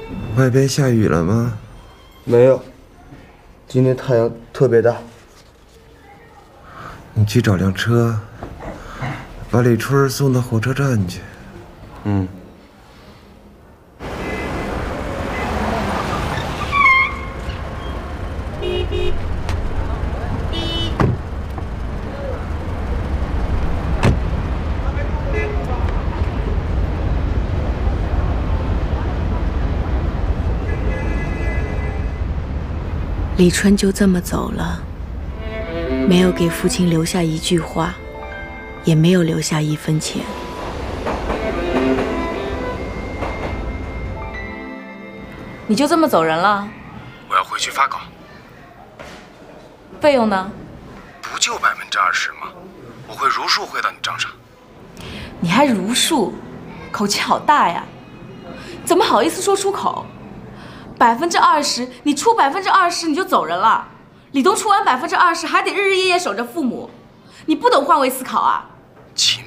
外边下雨了吗？ 没有，今天太阳特别大。 你去找辆车，把李春送到火车站去。 嗯。 李春就这么走了，没有给父亲留下一句话，也没有留下1分钱。 你就这么走人了？ 我要回去发稿。 费用呢？ 不就20%吗？我会如数汇到你账上。 你还如数，口气好大呀！怎么好意思说出口？20%，你出20%你就走人了？李东出完20%还得日日夜夜守着父母，你不懂换位思考啊？